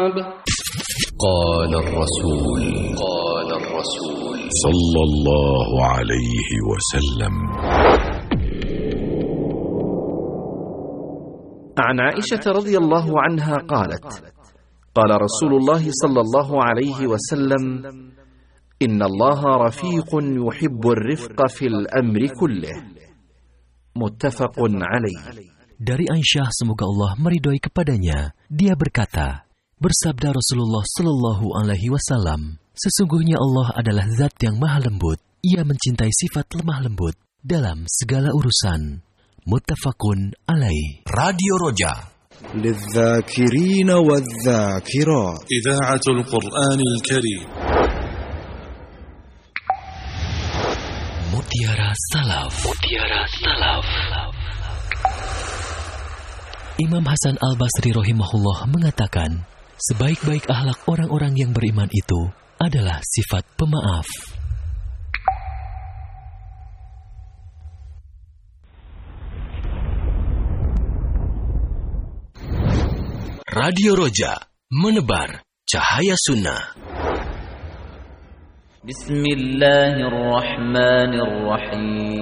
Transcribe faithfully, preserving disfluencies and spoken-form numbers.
قال الرسول قال الرسول صلى الله عليه وسلم. عن عائشة رضي الله عنها قالت: قال رسول الله صلى الله عليه وسلم: إن الله رفيق يحب الرفق في الأمر كله. متفق عليه. Dari Aisyah, semoga Allah meridhoi kepadanya, dia berkata, bersabda Rasulullah Shallallahu Alaihi Wasallam, sesungguhnya Allah adalah Zat yang Maha Lembut. Ia mencintai sifat lemah lembut dalam segala urusan. Muttafaqun alaih. Radio Roja للذاكرين والذاكرات إذاعة القرآن الكريم. Mutiara Salaf. Mutiara Salaf. Imam Hasan Al-Basri rahimahullah mengatakan, sebaik-baik akhlak orang-orang yang beriman itu adalah sifat pemaaf. Radio Roja, menebar cahaya sunnah. Bismillahirrahmanirrahim.